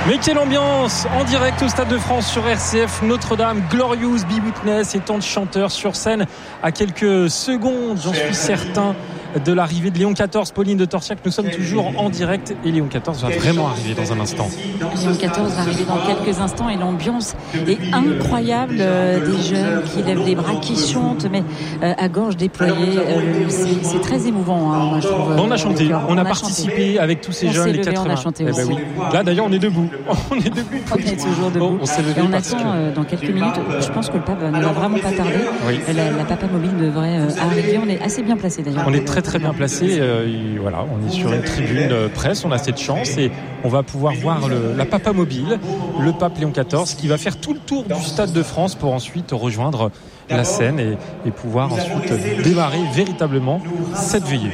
Mais quelle ambiance en direct au Stade de France sur RCF Notre-Dame. Glorious Be Witness et tant de chanteurs sur scène à quelques secondes, j'en suis certain, de l'arrivée de Léon XIV. Pauline de Torsiac, nous sommes toujours en direct et Léon XIV va vraiment arriver dans un instant. Léon XIV va arriver dans quelques instants et l'ambiance est incroyable. Des jeunes qui lèvent les bras, qui chantent, mais à gorge déployée. C'est très émouvant, hein, je trouve. On a chanté, on a participé avec tous ces jeunes, les 80. On a chanté aussi. Oui. Là d'ailleurs on est debout. On est debout. On est toujours debout. On s'est levé et on attend dans quelques minutes. Je pense que le pape ne va vraiment pas tarder. Oui. La Papa Mobile devrait arriver. On est assez bien placé d'ailleurs. On est très bien placé. Voilà, on est sur une tribune presse. On a cette chance et on va pouvoir voir la Papa Mobile, le pape Léon XIV, qui va faire tout le tour du Stade de France pour ensuite rejoindre la scène et pouvoir ensuite démarrer véritablement cette veillée.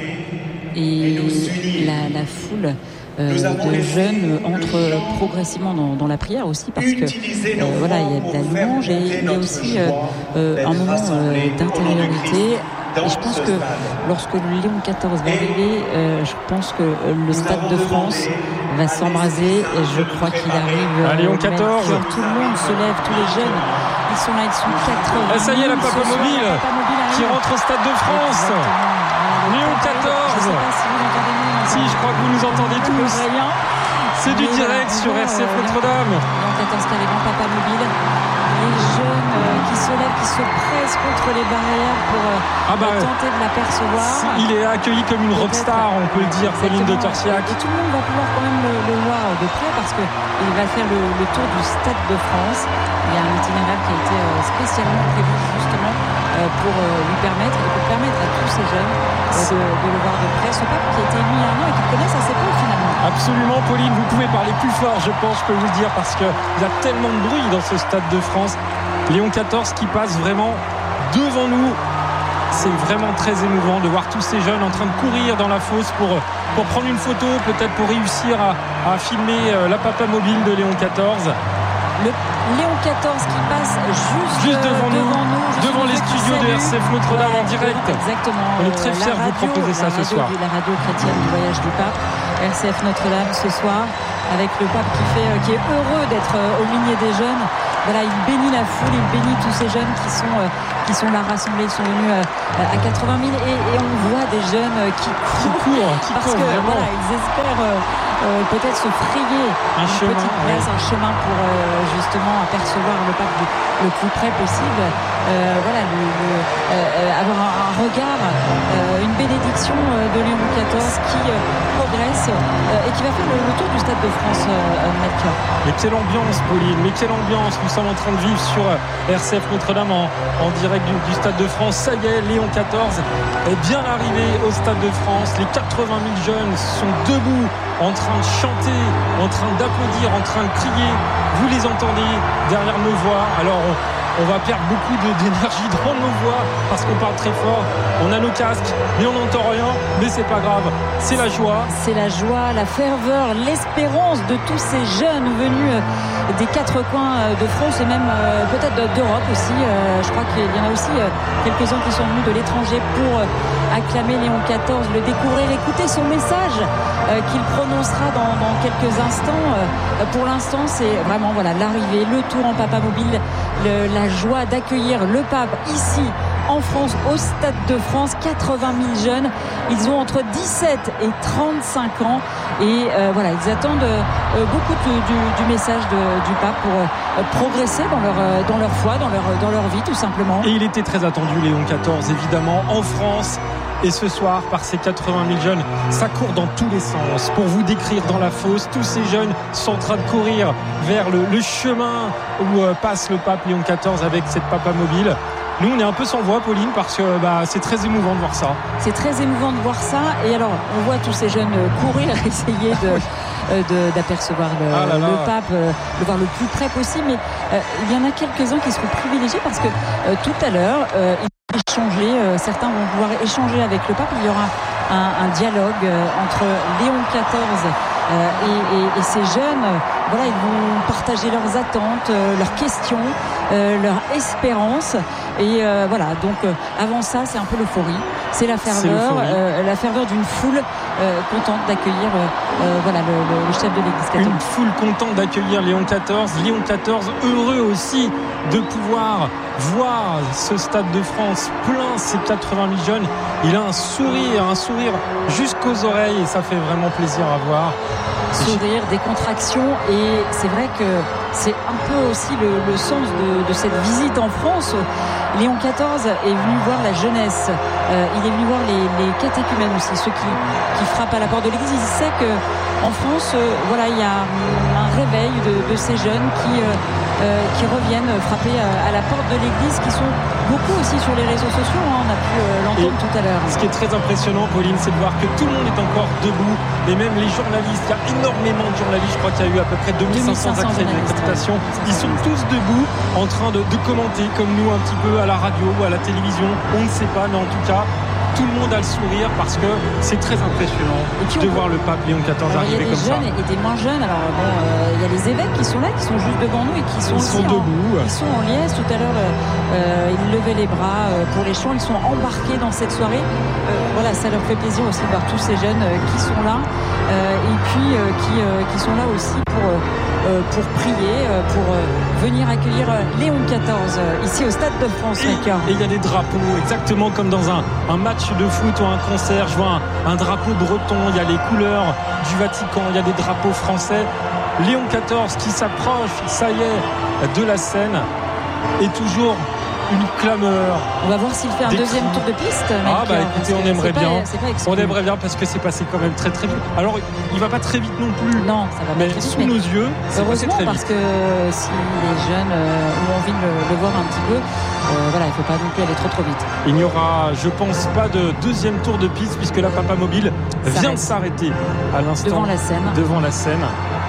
Et la foule de jeunes entre progressivement dans la prière aussi, parce que voilà, il y a de la louange et il y a aussi un moment d'intériorité. Et je pense que lorsque Léon XIV va arriver, je pense que le Stade de France va s'embraser et je crois qu'il arrive. Léon XIV. Tout le monde se lève, tous les jeunes. Ils sont là, ils sont 80. Et ça y est, la Papa Mobile qui rentre au Stade de France. Léon XIV. Je ne sais pas si vous l'entendez mieux. Si, je crois que vous nous entendez tous. C'est du direct sur RCF Notre-Dame. Léon XIV qui arrive en Papa Mobile. Les jeunes qui se lèvent, qui se pressent contre les barrières pour tenter de l'apercevoir. Il est accueilli comme une rockstar, on peut le dire, Pauline de Torsiac. Et tout le monde va pouvoir quand même le voir de près parce qu'il va faire le tour du Stade de France. Il y a un itinéraire qui a été spécialement prévu justement pour lui permettre à tous ces jeunes de le voir de près. Ce pape qui a été élu il y a un an et qu'ils connaissent assez peu finalement. Absolument, Pauline, vous pouvez parler plus fort, je pense, je peux vous le dire, parce qu'il y a tellement de bruit dans ce Stade de France. Léon XIV qui passe vraiment devant nous. C'est vraiment très émouvant de voir tous ces jeunes en train de courir dans la fosse pour prendre une photo, peut-être pour réussir à filmer la Papa Mobile de Léon XIV. Le Léon XIV qui passe juste devant nous, devant les studios de RCF Notre-Dame en direct. Exactement. On est très fiers de vous proposer ça ce soir. La radio chrétienne du voyage du pape, RCF Notre-Dame ce soir, avec le pape qui est heureux d'être au milieu des jeunes. Voilà, il bénit la foule, il bénit tous ces jeunes qui sont là rassemblés, ils sont venus à 80 000 et on voit des jeunes qui courent parce que voilà, ils espèrent peut-être se frayer une petite place, un chemin pour justement apercevoir le pape le plus près possible. Voilà, avoir un regard, une bénédiction de Léon XIV qui progresse et qui va faire le tour du Stade de France, Melchior. Mais quelle ambiance, Pauline, mais quelle ambiance nous sommes en train de vivre sur RCF Notre-Dame en direct du Stade de France. Ça y est, Léon XIV est bien arrivé au Stade de France. Les 80 000 jeunes sont debout, en train de chanter, en train d'applaudir, en train de crier. Vous les entendez derrière nos voix. Alors on va perdre beaucoup d'énergie dans nos voix parce qu'on parle très fort. On a nos casques, mais on n'entend rien. Mais c'est pas grave, c'est la joie. C'est la joie, la ferveur, l'espérance de tous ces jeunes venus des quatre coins de France et même peut-être d'Europe aussi. Je crois qu'il y en a aussi quelques-uns qui sont venus de l'étranger pour acclamer Léon XIV, le découvrir, écouter son message qu'il prononcera dans quelques instants. Pour l'instant, c'est vraiment l'arrivée, le tour en Papa Mobile, la joie d'accueillir le pape ici en France, au Stade de France. 80 000 jeunes, ils ont entre 17 et 35 ans et ils attendent beaucoup du message du pape pour progresser dans leur foi, dans leur vie tout simplement. Et il était très attendu, Léon XIV, évidemment, en France. Et ce soir, par ces 80 000 jeunes, ça court dans tous les sens. Pour vous décrire dans la fosse, tous ces jeunes sont en train de courir vers le chemin où passe le pape Léon XIV avec cette Papa Mobile. Nous, on est un peu sans voix, Pauline, parce que c'est très émouvant de voir ça. C'est très émouvant de voir ça. Et alors, on voit tous ces jeunes courir, essayer d'apercevoir le pape, le voir le plus près possible. Mais il y en a quelques-uns qui seront privilégiés parce que tout à l'heure, certains vont pouvoir échanger avec le pape. Il y aura un dialogue entre Léon XIV et ces jeunes. Ils vont partager leurs attentes, leurs questions. leur espérance. Et voilà, donc avant ça, c'est un peu l'euphorie, c'est la ferveur d'une foule contente d'accueillir voilà, le chef de l'Église catholique. Une foule contente d'accueillir Léon XIV. Léon XIV heureux aussi de pouvoir voir ce Stade de France plein, ces 80 000 jeunes. Il a un sourire jusqu'aux oreilles et ça fait vraiment plaisir à voir. Sourire, décontraction, et c'est vrai que c'est un peu aussi le sens de cette visite en France. Léon XIV est venu voir la jeunesse, il est venu voir les catéchumènes aussi, ceux qui frappent à la porte de l'église. Il sait qu'en France, voilà, il y a un réveil de ces jeunes qui reviennent frapper à la porte de l'église, qui sont beaucoup aussi sur les réseaux sociaux, hein, on a pu l'entendre tout à l'heure. Ce qui est très impressionnant, Pauline, c'est de voir que tout le monde est encore debout, et même les journalistes, il y a énormément de journalistes, je crois qu'il y a eu à peu près 2500 accréditations, ils sont tous debout en train de commenter comme nous un petit peu à la radio ou à la télévision, on ne sait pas, mais en tout cas tout le monde a le sourire parce que c'est très impressionnant de voir le pape Léon XIV arriver comme ça. Il y a des jeunes et des moins jeunes. Alors bon, il y a les évêques qui sont là, qui sont juste devant nous et qui sont debout. Ils sont en liesse. Tout à l'heure, ils levaient les bras pour les chants. Ils sont embarqués dans cette soirée. Voilà, ça leur fait plaisir aussi de voir tous ces jeunes qui sont là et puis qui sont là aussi pour prier, pour venir accueillir Léon XIV ici au Stade de France. Et il y a des drapeaux, exactement comme dans un match de foot ou un concert. Je vois un drapeau breton, il y a les couleurs du Vatican, il y a des drapeaux français. Léon XIV qui s'approche, ça y est, de la scène, et toujours une clameur. On va voir s'il fait un deuxième tour de piste. Écoutez, on aimerait bien. On aimerait bien parce que c'est passé quand même très très vite. Alors il va pas très vite non plus. Non, ça va pas très vite. Sous nos yeux, c'est passé très vite. Parce que si les jeunes ont envie de le voir un petit peu, voilà, il ne faut pas non plus aller trop vite. Il n'y aura, je pense, pas de deuxième tour de piste puisque la Papa Mobile vient de s'arrêter à l'instant devant la scène.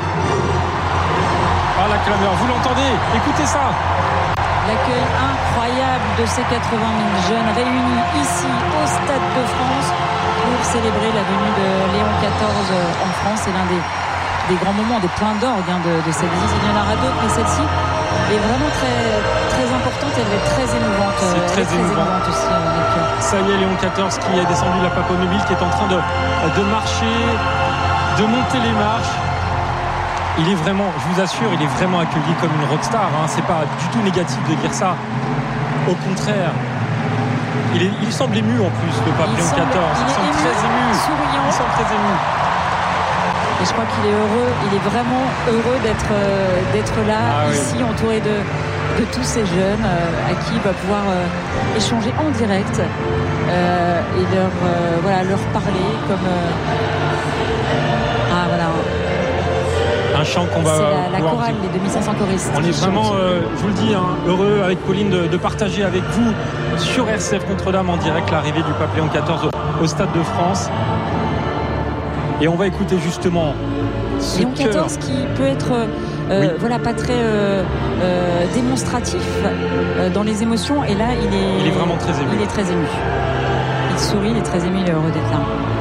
Ah, la clameur, vous l'entendez? Écoutez ça. L'accueil incroyable de ces 80 000 jeunes réunis ici au Stade de France pour célébrer la venue de Léon XIV en France. C'est l'un des grands moments, des points d'orgue de cette visite. Il y en aura d'autres, mais celle-ci est vraiment très, très importante. Elle est très émouvante. C'est très émouvante aussi. Ça y est, Léon XIV qui est descendu de la Papa Mobile, qui est en train de marcher, de monter les marches. Il est vraiment, je vous assure, il est vraiment accueilli comme une rockstar. Hein. C'est pas du tout négatif de dire ça. Au contraire, il semble ému en plus, le pape Léon XIV. Il semble très ému. Souriant. Il semble très ému. Et je crois qu'il est heureux. Il est vraiment heureux d'être là, ici, entouré de tous ces jeunes à qui il va pouvoir échanger en direct et leur parler comme un chant qu'on va c'est la chorale, les 2500 choristes. On est vraiment, je vous le dis, heureux avec Pauline de partager avec vous sur RCF Notre-Dame en direct l'arrivée du pape Léon XIV au Stade de France. Et on va écouter justement Léon XIV qui peut être pas très démonstratif dans les émotions, et là il est vraiment très ému. Il est très ému. Il sourit, il est très ému, il est heureux d'être là.